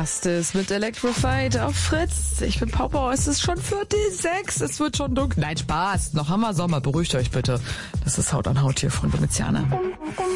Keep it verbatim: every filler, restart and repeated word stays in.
Justice mit Electrified auf Fritz. Ich bin Pauper, es ist schon Viertel sechs, es wird schon dunkel. Nein, Spaß, noch haben wir Sommer, beruhigt euch bitte. Das ist Haut an Haut hier von Domiziana.